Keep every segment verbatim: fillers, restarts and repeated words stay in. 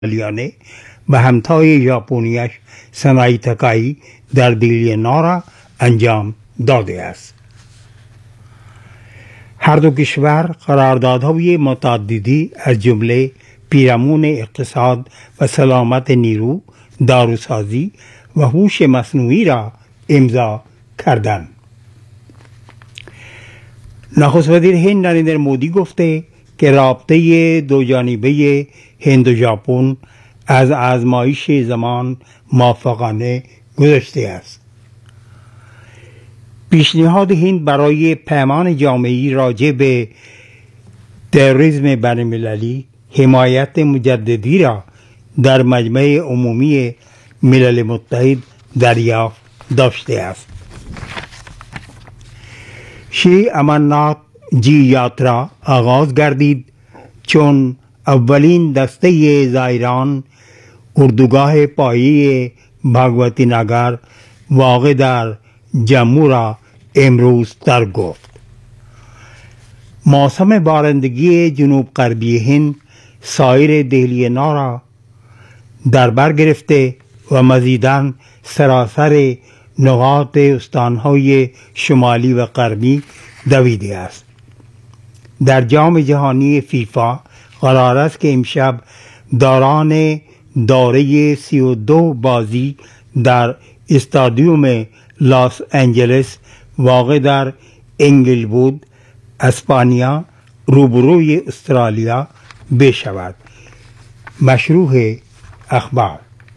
ایتالیانه و همتای ژاپنیش صنایع تکایی در دهلی نو را انجام داده است. هر دو کشور قراردادهای متعددی از جمله پیرامون اقتصاد و سلامت نیرو، داروسازی و هوش مصنوعی را امضا کردند. نخست وزیر هند نریندر مودی گفته که رابطه دو جانبه هند و ژاپن از آزمایش زمان موفقانه گذشته است. پیشنهاد هند برای پیمان جامعی راجع به تروریسم بین‌المللی حمایت مجددی را در مجمع عمومی ملل متحد دریافت داشته است. شری امرناتھ جی یاترا آغاز گردید چون اولین دسته زائران اردوگاه پایه بھاگوتی نگر واقع در جموں را امروز ترک گفت. موسم بارندگی جنوب غربی هند سایر دهلی نو را در بر گرفته و مزیداً سراسر نقاط استانهای شمالی و غربی دویده است. در جام جهانی فیفا قرار است که امشب دوران دوره سی و دو بازی در استادیوم لاس آنجلس واقع در انگلوود اسپانیا روبروی استرالیا بشود. مشروع اخبار.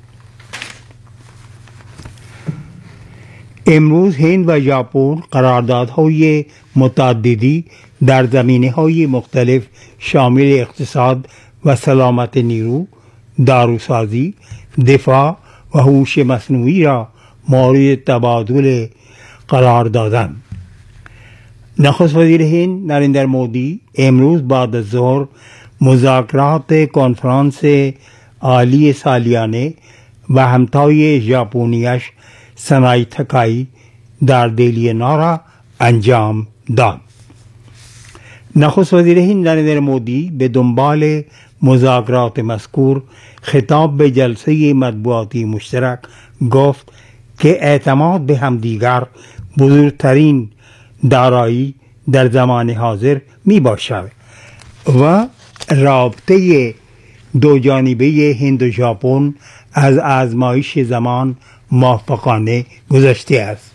امروز هند و ژاپن قراردادهای متعددی در زمینه‌های مختلف شامل اقتصاد و سلامت نیرو، داروسازی، دفاع و هوش مصنوعی را مورد تبادل قرار دادند. نخست وزیر هند نریندر مودی امروز بعد از ظهر مذاکرات کنفرانس عالی سالیانه و همتای ژاپنیش صنایع تکایی در دهلی نو را انجام داد. نخست وزیر هند نریندر مودی به دنبال مذاکرات مذکور خطاب به جلسه مطبوعاتی مشترک گفت که اعتماد به همدیگر بزرگترین دارایی در زمان حاضر می باشد و رابطه دو جانبه هند و ژاپن از آزمایش زمان موفقانه گذشته است.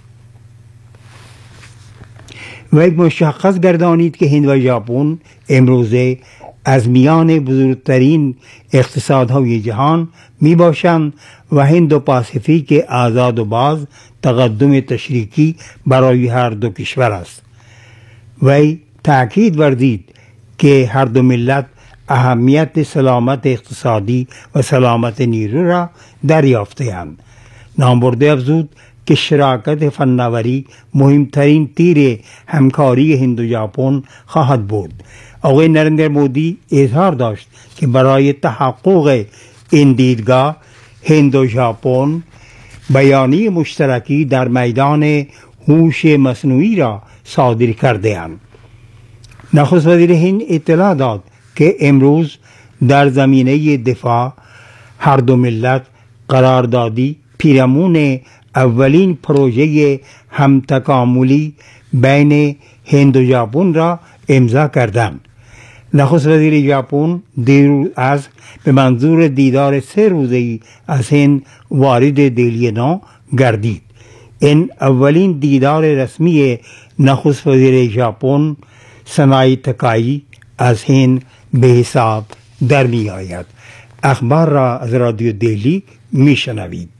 و مشخص گردانید که هند و ژاپن امروزه از میان بزرگترین اقتصادهای جهان می باشند و هند و پاسیفیک آزاد و باز تقدم تشریکی برای هر دو کشور است. وی تأکید ورزید که هر دو ملت اهمیت سلامت اقتصادی و سلامت نیرو را دریافته‌اند. نامبرده افزود که شراکت فناوری مهمترین تیر همکاری هند و ژاپن خواهد بود. آقای نریندر مودی اظهار داشت که برای تحقق این دیدگاه هند و ژاپن بیانیه مشترکی در میدان هوش مصنوعی را صادر کرده اند. نخست وزیر هند اطلاع داد که امروز در زمینه دفاع هر دو ملت قراردادی پیرامون اولین پروژه همتکاملی بین هند و ژاپن را امضا کردند. نخست وزیر ژاپن دیروز از به منظور دیدار سه روزه‌ای از هند وارد دهلی نو گردید. این اولین دیدار رسمی نخست وزیر ژاپن صنایع تکایی از هند به حساب در می آید. اخبار را از رادیو دهلی می شنوید.